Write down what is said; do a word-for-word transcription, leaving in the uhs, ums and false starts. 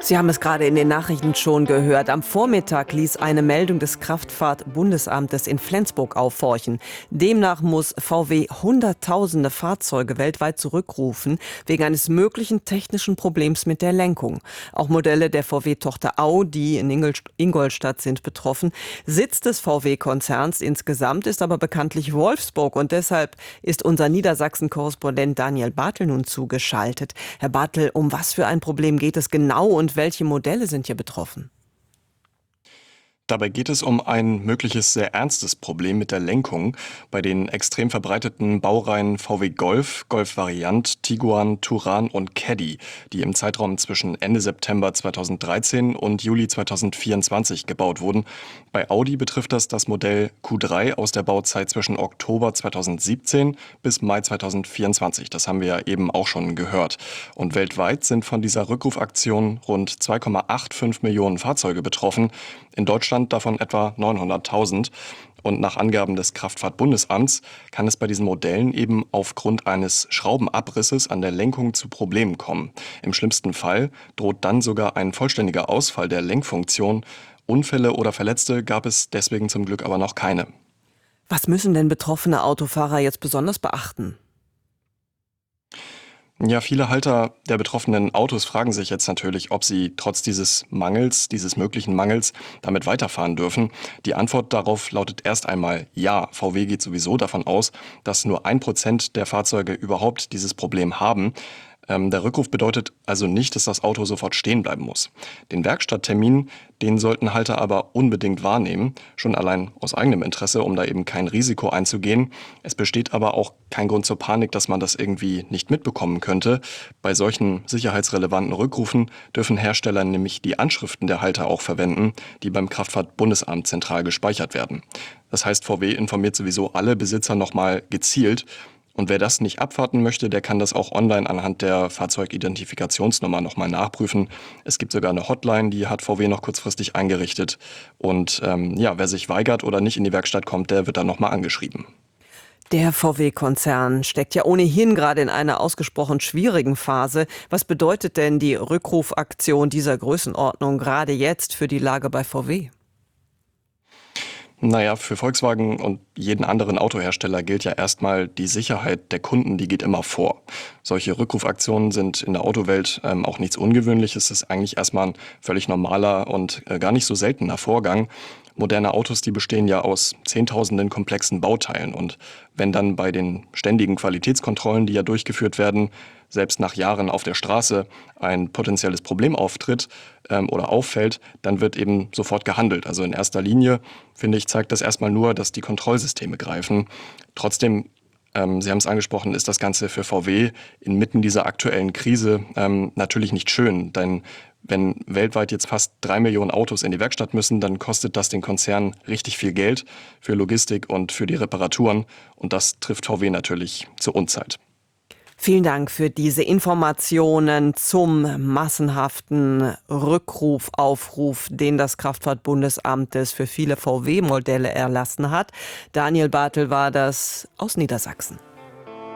Sie haben es gerade in den Nachrichten schon gehört. Am Vormittag ließ eine Meldung des Kraftfahrt-Bundesamtes in Flensburg aufhorchen. Demnach muss V W Hunderttausende Fahrzeuge weltweit zurückrufen, wegen eines möglichen technischen Problems mit der Lenkung. Auch Modelle der V W-Tochter Audi in Ingolstadt sind betroffen. Sitz des V W-Konzerns insgesamt ist aber bekanntlich Wolfsburg. Und deshalb ist unser Niedersachsen-Korrespondent Daniel Bartel nun zugeschaltet. Herr Bartel, um was für ein Problem geht es genau und welche Modelle sind hier betroffen? Dabei geht es um ein mögliches sehr ernstes Problem mit der Lenkung bei den extrem verbreiteten Baureihen V W Golf, Golf Variant, Tiguan, Touran und Caddy, die im Zeitraum zwischen Ende September zweitausenddreizehn und Juli zweitausendvierundzwanzig gebaut wurden. Bei Audi betrifft das das Modell Q drei aus der Bauzeit zwischen Oktober zweitausendsiebzehn bis Mai zweitausendvierundzwanzig. Das haben wir ja eben auch schon gehört. Und weltweit sind von dieser Rückrufaktion rund zwei Komma fünfundachtzig Millionen Fahrzeuge betroffen. In Deutschland davon etwa neunhunderttausend. Und nach Angaben des Kraftfahrt-Bundesamts kann es bei diesen Modellen eben aufgrund eines Schraubenabrisses an der Lenkung zu Problemen kommen. Im schlimmsten Fall droht dann sogar ein vollständiger Ausfall der Lenkfunktion. Unfälle oder Verletzte gab es deswegen zum Glück aber noch keine. Was müssen denn betroffene Autofahrer jetzt besonders beachten? Ja, viele Halter der betroffenen Autos fragen sich jetzt natürlich, ob sie trotz dieses Mangels, dieses möglichen Mangels, damit weiterfahren dürfen. Die Antwort darauf lautet erst einmal ja. V W geht sowieso davon aus, dass nur ein Prozent der Fahrzeuge überhaupt dieses Problem haben. Ähm, der Rückruf bedeutet also nicht, dass das Auto sofort stehen bleiben muss. Den Werkstatttermin, den sollten Halter aber unbedingt wahrnehmen, schon allein aus eigenem Interesse, um da eben kein Risiko einzugehen. Es besteht aber auch kein Grund zur Panik, dass man das irgendwie nicht mitbekommen könnte. Bei solchen sicherheitsrelevanten Rückrufen dürfen Hersteller nämlich die Anschriften der Halter auch verwenden, die beim Kraftfahrt-Bundesamt zentral gespeichert werden. Das heißt, V W informiert sowieso alle Besitzer nochmal gezielt. Und wer das nicht abwarten möchte, der kann das auch online anhand der Fahrzeugidentifikationsnummer nochmal nachprüfen. Es gibt sogar eine Hotline, die hat V W noch kurzfristig eingerichtet. Und ähm, ja, wer sich weigert oder nicht in die Werkstatt kommt, der wird dann nochmal angeschrieben. Der V W-Konzern steckt ja ohnehin gerade in einer ausgesprochen schwierigen Phase. Was bedeutet denn die Rückrufaktion dieser Größenordnung gerade jetzt für die Lage bei V W? Naja, für Volkswagen und jeden anderen Autohersteller gilt ja erstmal, die Sicherheit der Kunden, die geht immer vor. Solche Rückrufaktionen sind in der Autowelt ähm, auch nichts Ungewöhnliches. Es ist eigentlich erstmal ein völlig normaler und äh, gar nicht so seltener Vorgang. Moderne Autos, die bestehen ja aus zehntausenden komplexen Bauteilen. Und wenn dann bei den ständigen Qualitätskontrollen, die ja durchgeführt werden, selbst nach Jahren auf der Straße ein potenzielles Problem auftritt ähm, oder auffällt, dann wird eben sofort gehandelt. Also in erster Linie, finde ich, zeigt das erstmal nur, dass die Kontrollsysteme greifen. Trotzdem, ähm, Sie haben es angesprochen, ist das Ganze für V W inmitten dieser aktuellen Krise ähm, natürlich nicht schön. Denn wenn weltweit jetzt fast drei Millionen Autos in die Werkstatt müssen, dann kostet das den Konzern richtig viel Geld für Logistik und für die Reparaturen. Und das trifft V W natürlich zur Unzeit. Vielen Dank für diese Informationen zum massenhaften Rückrufaufruf, den das Kraftfahrt-Bundesamt für viele V W-Modelle erlassen hat. Daniel Bartel war das aus Niedersachsen.